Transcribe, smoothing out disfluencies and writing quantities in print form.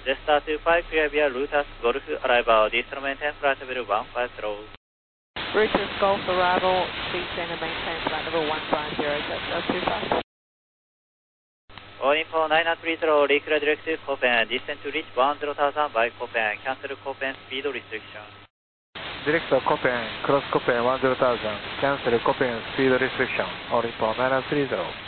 Jetstar 25, clear via Lotus Golf arrival, instrument 10, flight level 150. Lotus Golf arrival, descend and maintain flight level 150, Jetstar 25. All info 930, reclear direct to Copen, descend to reach 10,000 by Copen, cancel Copen speed restriction. Direct to Copen, cross Copen 10,000, cancel Copen speed restriction, all info 930.